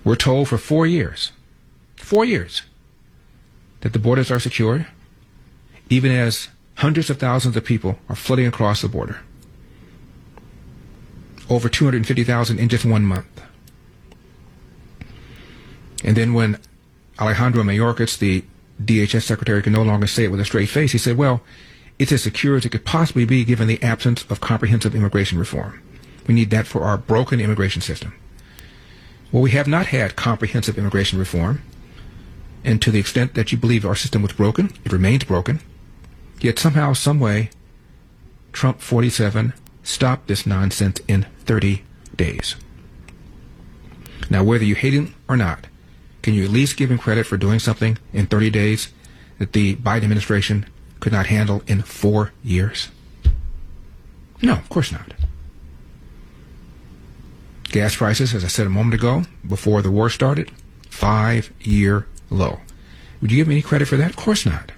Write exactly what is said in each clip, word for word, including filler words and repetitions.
We're told for four years, four years, that the borders are secure, even as hundreds of thousands of people are flooding across the border. Over two hundred fifty thousand in just one month. And then when Alejandro Mayorkas, the D H S secretary, could no longer say it with a straight face, he said, well, it's as secure as it could possibly be given the absence of comprehensive immigration reform. We need that for our broken immigration system. Well, we have not had comprehensive immigration reform, and to the extent that you believe our system was broken, it remains broken. Yet somehow, some way, Trump forty-seven stopped this nonsense in thirty days. Now, whether you hate him or not, can you at least give him credit for doing something in thirty days that the Biden administration could not handle in four years? No, of course not. Gas prices, as I said a moment ago, before the war started, five-year low. Would you give me any credit for that? Of course not.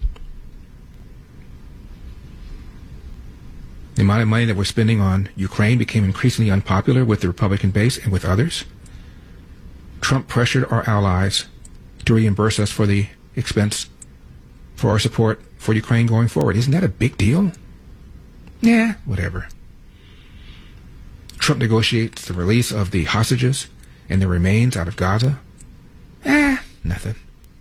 The amount of money that we're spending on Ukraine became increasingly unpopular with the Republican base and with others. Trump pressured our allies to reimburse us for the expense for our support for Ukraine going forward. Isn't that a big deal? Yeah, whatever. Trump negotiates the release of the hostages and their remains out of Gaza. Eh, nothing.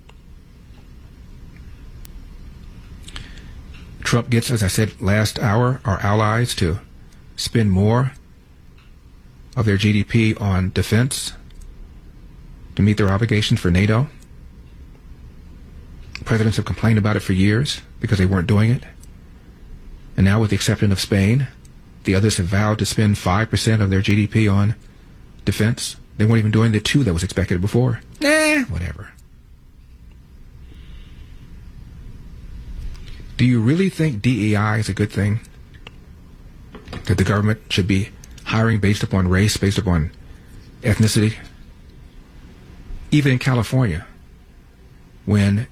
Trump gets, as I said last hour, our allies to spend more of their G D P on defense to meet their obligations for NATO. Presidents have complained about it for years because they weren't doing it. And now, with the exception of Spain, the others have vowed to spend five percent of their G D P on defense. They weren't even doing the two that was expected before. Eh, whatever. Do you really think D E I is a good thing? That the government should be hiring based upon race, based upon ethnicity? Even in California, when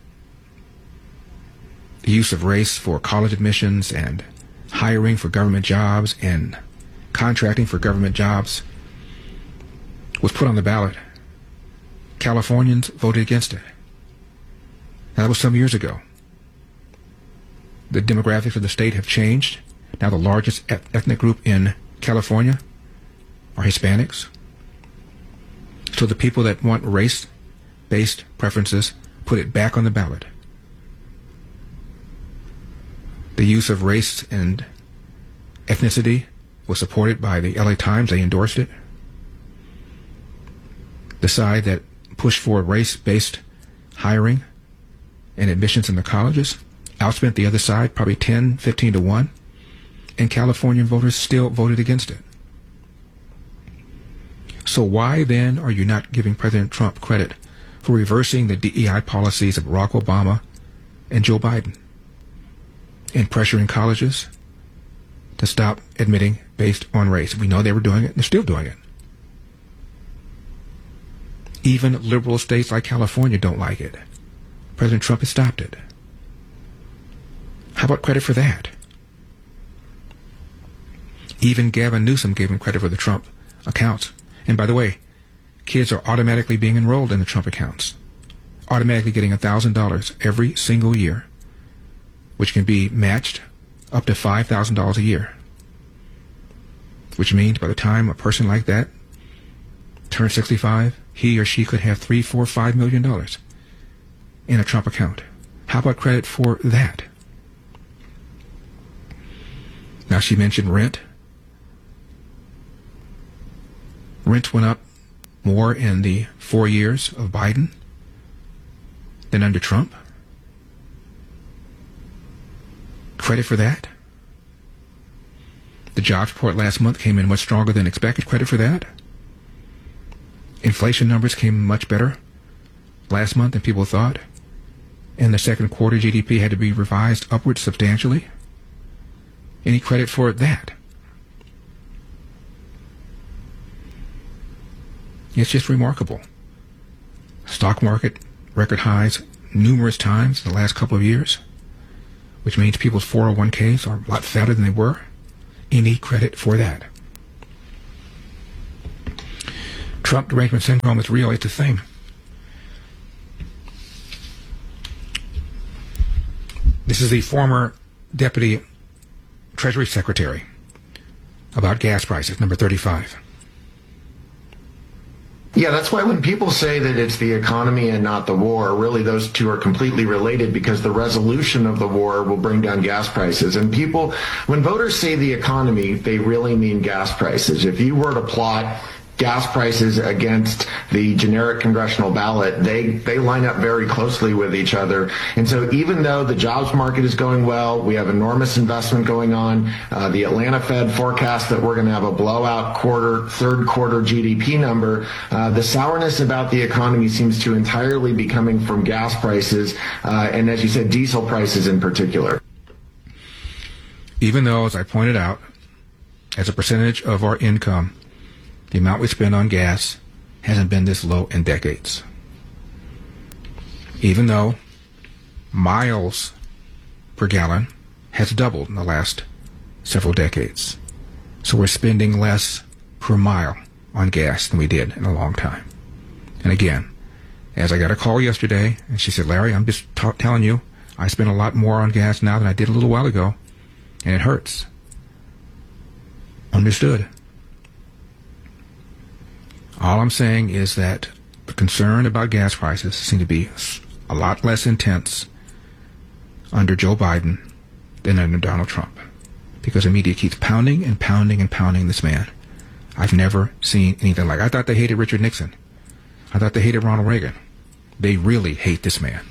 the use of race for college admissions and hiring for government jobs and contracting for government jobs was put on the ballot, Californians voted against it. Now, that was some years ago. The demographics of the state have changed. Now the largest ethnic group in California are Hispanics. So the people that want race-based preferences put it back on the ballot. The use of race and ethnicity was supported by the L A Times. They endorsed it. The side that pushed for race-based hiring and admissions in the colleges outspent the other side probably ten, fifteen to one, and California voters still voted against it. So why then are you not giving President Trump credit for reversing the D E I policies of Barack Obama and Joe Biden and pressuring colleges to stop admitting based on race? We know they were doing it, and they're still doing it. Even liberal states like California don't like it. President Trump has stopped it. How about credit for that? Even Gavin Newsom gave him credit for the Trump accounts. And by the way, kids are automatically being enrolled in the Trump accounts, automatically getting one thousand dollars every single year, which can be matched up to five thousand dollars a year, which means by the time a person like that turns sixty-five, he or she could have three, four, five million dollars in a Trump account. How about credit for that? Now, she mentioned rent. Rent went up more in the four years of Biden than under Trump. Credit for that. The jobs report last month came in much stronger than expected. Credit for that. Inflation numbers came much better last month than people thought. And the second quarter G D P had to be revised upwards substantially. Any credit for that? It's just remarkable. Stock market record highs numerous times in the last couple of years, which means people's four oh one k's are a lot fatter than they were. Any credit for that? Trump derangement syndrome is real. It's a thing. This is the former Deputy Treasury Secretary about gas prices, number thirty-five. Yeah, that's why when people say that it's the economy and not the war, really those two are completely related, because the resolution of the war will bring down gas prices. And people, when voters say the economy, they really mean gas prices. If you were to plot gas prices against the generic congressional ballot, they, they line up very closely with each other. And so even though the jobs market is going well, we have enormous investment going on, uh, the Atlanta Fed forecasts that we're going to have a blowout quarter, third quarter G D P number, uh, the sourness about the economy seems to entirely be coming from gas prices, uh, and as you said, diesel prices in particular. Even though, as I pointed out, as a percentage of our income, the amount we spend on gas hasn't been this low in decades. Even though miles per gallon has doubled in the last several decades. So we're spending less per mile on gas than we did in a long time. And again, as I got a call yesterday, and she said, Larry, I'm just t- telling you, I spend a lot more on gas now than I did a little while ago, and it hurts. Understood. All I'm saying is that the concern about gas prices seem to be a lot less intense under Joe Biden than under Donald Trump, because the media keeps pounding and pounding and pounding this man. I've never seen anything like it. I thought they hated Richard Nixon. I thought they hated Ronald Reagan. They really hate this man.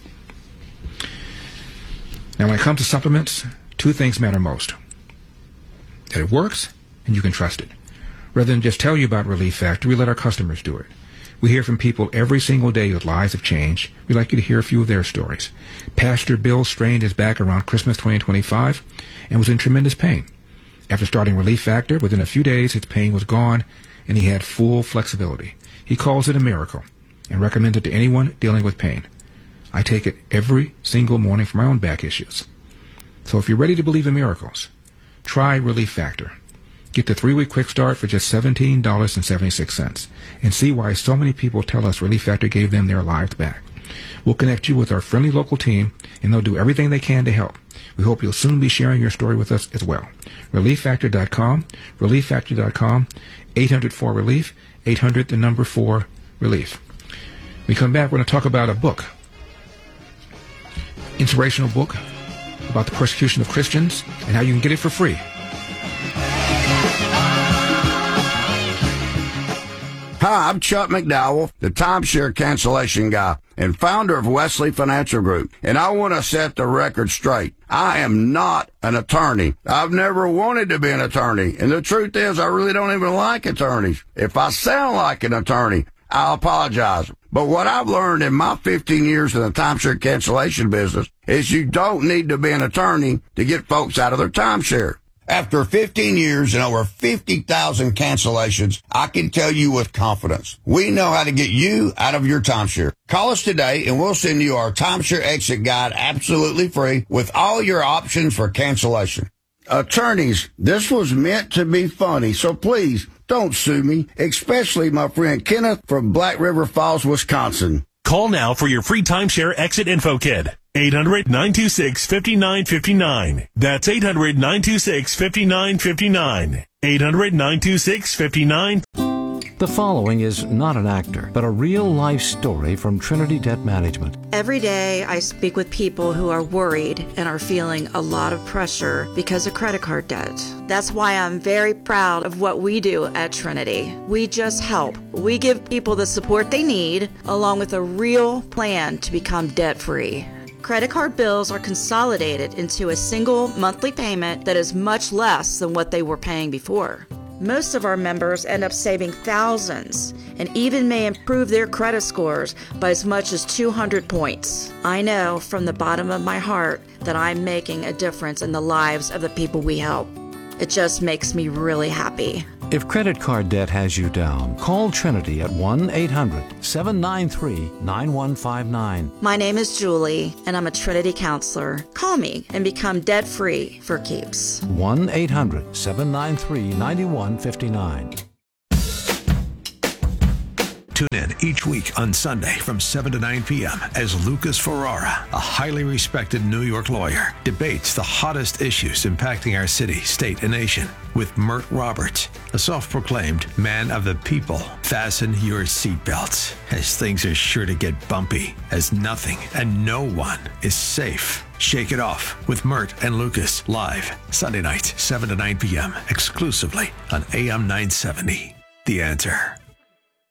Now, when it comes to supplements, two things matter most. That it works and you can trust it. Rather than just tell you about Relief Factor, we let our customers do it. We hear from people every single day whose lives have changed. We'd like you to hear a few of their stories. Pastor Bill strained his back around Christmas twenty twenty-five and was in tremendous pain. After starting Relief Factor, within a few days his pain was gone and he had full flexibility. He calls it a miracle and recommends it to anyone dealing with pain. I take it every single morning for my own back issues. So if you're ready to believe in miracles, try Relief Factor. Get the three-week quick start for just seventeen dollars and seventy-six cents and see why so many people tell us Relief Factor gave them their lives back. We'll connect you with our friendly local team, and they'll do everything they can to help. We hope you'll soon be sharing your story with us as well. relief factor dot com, relief factor dot com, eight hundred four relief, eight hundred the number four relief. We come back, we're going to talk about a book, inspirational book about the persecution of Christians and how you can get it for free. Hi, I'm Chuck McDowell, the timeshare cancellation guy and founder of Wesley Financial Group, and I want to set the record straight. I am not an attorney. I've never wanted to be an attorney, and the truth is I really don't even like attorneys. If I sound like an attorney, I apologize. But what I've learned in my fifteen years in the timeshare cancellation business is you don't need to be an attorney to get folks out of their timeshare. After fifteen years and over fifty thousand cancellations, I can tell you with confidence, we know how to get you out of your timeshare. Call us today and we'll send you our timeshare exit guide absolutely free with all your options for cancellation. Attorneys, this was meant to be funny, so please don't sue me, especially my friend Kenneth from Black River Falls, Wisconsin. Call now for your free timeshare exit info kit. eight hundred, nine two six, five nine five nine. That's eight hundred, nine two six, five nine five nine. eight hundred, nine two six, five nine. The following is not an actor, but a real-life story from Trinity Debt Management. Every day I speak with people who are worried and are feeling a lot of pressure because of credit card debt. That's why I'm very proud of what we do at Trinity. We just help. We give people the support they need, along with a real plan to become debt-free. Credit card bills are consolidated into a single monthly payment that is much less than what they were paying before. Most of our members end up saving thousands and even may improve their credit scores by as much as two hundred points. I know from the bottom of my heart that I'm making a difference in the lives of the people we help. It just makes me really happy. If credit card debt has you down, call Trinity at one eight hundred, seven nine three, nine one five nine. My name is Julie, and I'm a Trinity counselor. Call me and become debt-free for keeps. one eight hundred, seven nine three, nine one five nine. Tune in each week on Sunday from seven to nine p.m. as Lucas Ferrara, a highly respected New York lawyer, debates the hottest issues impacting our city, state, and nation with Mert Roberts, a self-proclaimed man of the people. Fasten your seatbelts, as things are sure to get bumpy, as nothing and no one is safe. Shake It Off with Mert and Lucas, live Sunday nights, seven to nine p.m., exclusively on A M nine seventy. The Answer.